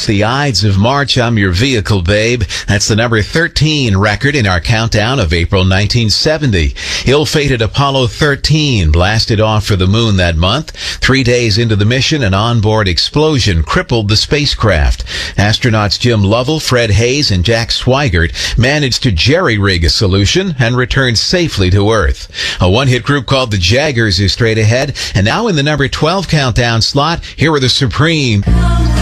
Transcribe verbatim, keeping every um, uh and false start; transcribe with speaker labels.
Speaker 1: the Ides of March. I'm your vehicle babe. That's the number thirteen record in our countdown of April nineteen seventy. Ill-fated Apollo thirteen blasted off for the moon that month. Three days into the mission, an onboard explosion crippled the spacecraft. Astronauts Jim Lovell, Fred Hayes, and Jack Swigert managed to jerry-rig a solution and return safely to Earth. A one-hit group called the Jaggers is straight ahead. And now in the number twelve countdown slot, here are the Supreme.